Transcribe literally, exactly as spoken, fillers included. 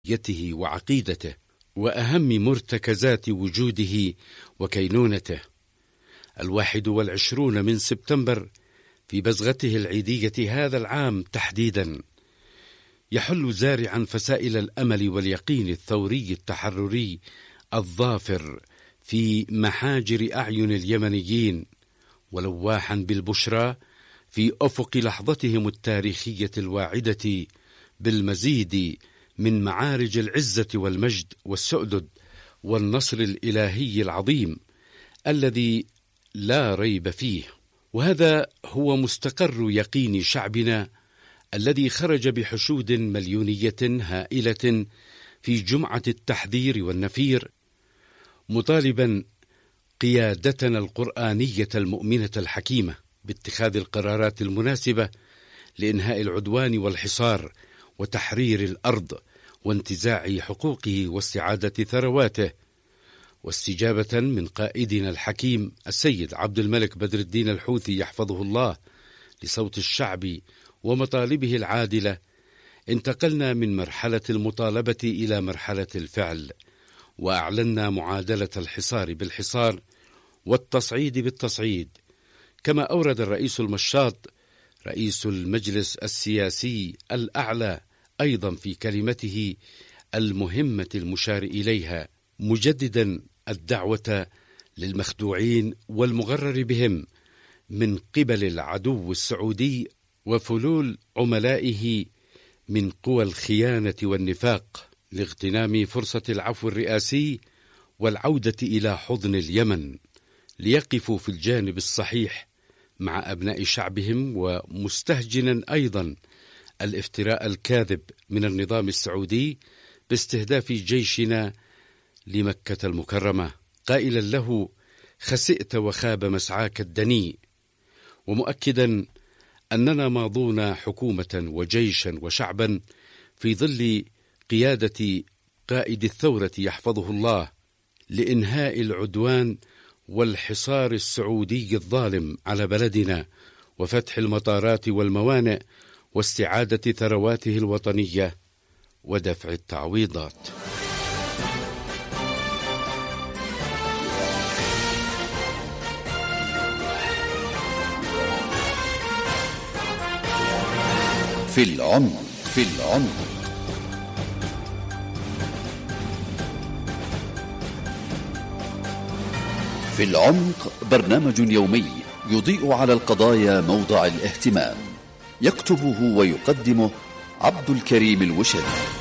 يته وعقيدته وأهم مرتكزات وجوده وكينونته. الواحد والعشرون من سبتمبر في بزغته العيدية هذا العام تحديدا يحل زارعا فسائل الأمل واليقين الثوري التحرري الظافر في محاجر أعين اليمنيين، ولواحا بالبشرى في أفق لحظتهم التاريخية الواعدة بالمزيد من معارج العزة والمجد والسؤدد والنصر الإلهي العظيم الذي لا ريب فيه. وهذا هو مستقر يقين شعبنا الذي خرج بحشود مليونية هائلة في جمعة التحذير والنفير، مطالبا قيادتنا القرآنية المؤمنة الحكيمة باتخاذ القرارات المناسبة لإنهاء العدوان والحصار وتحرير الأرض وانتزاع حقوقه واستعادة ثرواته، واستجابة من قائدنا الحكيم السيد عبد الملك بدر الدين الحوثي يحفظه الله لصوت الشعب ومطالبه العادلة، انتقلنا من مرحلة المطالبة إلى مرحلة الفعل، وأعلنا معادلة الحصار بالحصار والتصعيد بالتصعيد، كما أورد الرئيس المشاط رئيس المجلس السياسي الأعلى أيضا في كلمته المهمة المشار إليها، مجددا الدعوة للمخدوعين والمغرر بهم من قبل العدو السعودي وفلول عملائه من قوى الخيانة والنفاق لاغتنام فرصة العفو الرئاسي والعودة إلى حضن اليمن، ليقفوا في الجانب الصحيح مع أبناء شعبهم، ومستهجنا أيضا الافتراء الكاذب من النظام السعودي باستهداف جيشنا لمكة المكرمة، قائلا له: خسئت وخاب مسعاك الدنيء، ومؤكدا أننا ماضون حكومة وجيشا وشعبا في ظل قيادة قائد الثورة يحفظه الله لإنهاء العدوان والحصار السعودي الظالم على بلدنا، وفتح المطارات والموانئ، واستعادة ثرواته الوطنية، ودفع التعويضات. في العمق في العمق في العمق برنامج يومي يضيء على القضايا موضع الاهتمام، يكتبه ويقدمه عبد الكريم الوشري.